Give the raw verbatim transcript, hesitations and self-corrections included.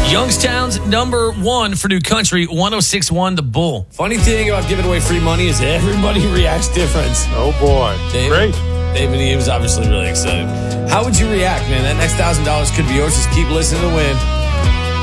Youngstown's number one for New Country, one oh six point one The Bull. Funny thing about giving away free money is everybody reacts different. Oh, boy. David, Great. David, he was obviously really excited. How would you react, man? That next one thousand dollars could be yours. Just keep listening to win.